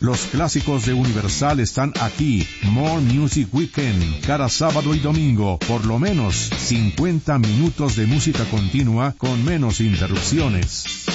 Los clásicos de Universal están aquí. More Music Weekend, cada sábado y domingo, por lo menos 50 minutos de música continua con menos interrupciones.